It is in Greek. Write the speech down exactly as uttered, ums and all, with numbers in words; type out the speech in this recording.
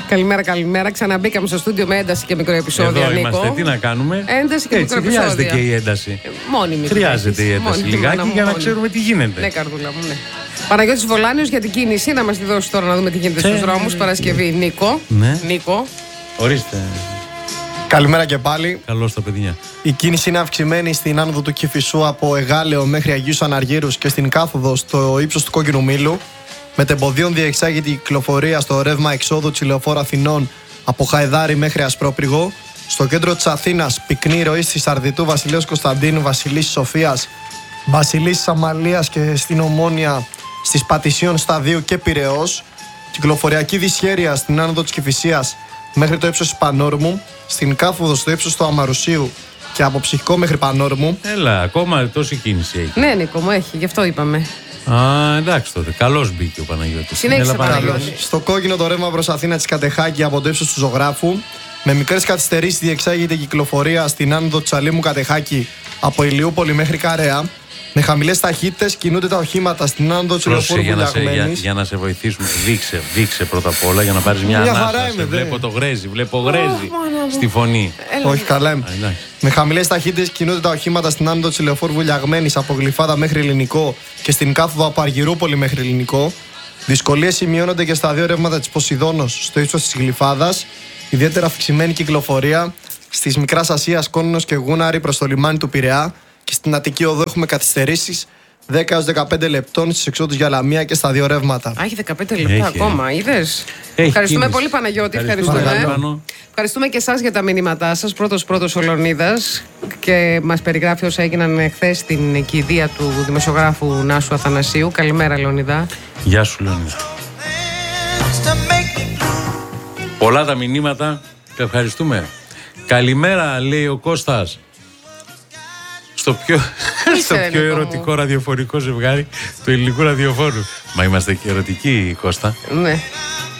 Καλημέρα, καλημέρα. Ξαναμπήκαμε στο στούντιο με ένταση και μικροεπισόδια. Εδώ Νίκο. Είμαστε, τι να κάνουμε. Ένταση και έτσι, μικροεπισόδια. χρειάζεται και η ένταση. Ε, μόνιμη. Χρειάζεται η ένταση μόνιμη, λιγάκι μόνιμη, για να μόνιμη. ξέρουμε τι γίνεται. Ναι, καρδούλα μου, ναι. Παναγιώτης Βολάνιος για την κίνηση. Να μας τη δώσει τώρα να δούμε τι γίνεται στους δρόμους. Παρασκευή, Νίκο. Ναι. Νίκο. Ορίστε. Καλημέρα και πάλι. Καλώς τα παιδιά. Η κίνηση είναι αυξημένη στην άνοδο του Κηφισού από Εγάλεο μέχρι Αγίους Αναργύρους και στην κάθοδο στο ύψος του Κόκκινου Μήλου. Μετεμποδίων διεξάγεται η κυκλοφορία στο ρεύμα εξόδου της Λεωφόρου Αθηνών από Χαϊδάρη μέχρι Ασπρόπριγο. Στο κέντρο της Αθήνας, πυκνή ροή στη Σαρδιτού, Βασιλέως Κωνσταντίνου, Βασιλίσσης Σοφίας, Βασιλίσσης Αμαλίας και στην Ομόνια στις Πατησίων Σταδίου και Πειραιώς. Κυκλοφοριακή δυσχέρεια στην άνοδο της Κηφισίας μέχρι το ύψος της Πανόρμου. Στην κάθοδο στο ύψος του Αμαρουσίου και από Ψυχικό μέχρι Πανόρμου. Έλα, ακόμα τόση κίνηση έχει. Ναι, Νίκο μου, έχει, γι' αυτό είπαμε. Α, εντάξει τότε. Καλώς μπήκε ο Παναγιώτης. Συνέχισε, Έλα, Παναγιώτη. Στο κόκκινο το ρεύμα προς Αθήνα της Κατεχάκη από το ύψος του Ζωγράφου. Με μικρές καθυστερήσεις διεξάγεται η κυκλοφορία στην άνοδο της Αλήμου Κατεχάκη από Ηλιούπολη μέχρι Καρέα. Με χαμηλές ταχύτητες κινούνται τα οχήματα στην άνοδο της Λεωφόρου για, να σε, για, Βουλιαγμένης. για να σε βοηθήσουμε, δείξε, δείξε πρώτα απ' όλα για να πάρεις μια, Μια ανάσα. χαρά Σε είμαι, δε. βλέπω το γρέζι, βλέπω γρέζι στη φωνή. Έλα. Όχι, καλά είμαι. Α, εντάξει. Με χαμηλές ταχύτητες κινούνται τα οχήματα στην άνοδο της Λεωφόρου Βουλιαγμένης από Γλυφάδα μέχρι Ελληνικό και στην κάθοδο από Αργυρούπολη μέχρι Ελληνικό. Δυσκολίες σημειώνονται και στα δύο ρεύματα της Ποσειδώνος στο ύψος της Γλυφάδας. Ιδιαίτερα αυξημένη κυκλοφορία στις Μικράς Ασίας, Κόνινος και Γούναρη προς το λιμάνι του Πειραιά. Και στην Αττική Οδό έχουμε καθυστερήσεις δέκα έως δεκαπέντε λεπτών στις εξόδους για Λαμία και στα δύο ρεύματα. Α, έχει δεκαπέντε λεπτά Έχει, ακόμα, είδες. Έχει Ευχαριστούμε κίνηση. πολύ, Παναγιώτη. Ευχαριστούμε, Ευχαριστούμε. Πάνω. Ευχαριστούμε και εσάς για τα μηνύματά σας. Πρώτος πρώτος ο Λεωνίδας και μας περιγράφει όσα έγιναν χθες στην κηδεία του δημοσιογράφου Νάσου Αθανασίου. Καλημέρα, Λεωνίδα. Γεια σου, Λεωνίδα. Πολλά τα μηνύματα και ευχαριστούμε. Καλημέρα, λέει ο Κώστας. Στο πιο, Είσαι, στο πιο Νίκο μου. ερωτικό ραδιοφωνικό ζευγάρι του ελληνικού ραδιοφόρου. Μα είμαστε και ερωτικοί, Κώστα. Ναι.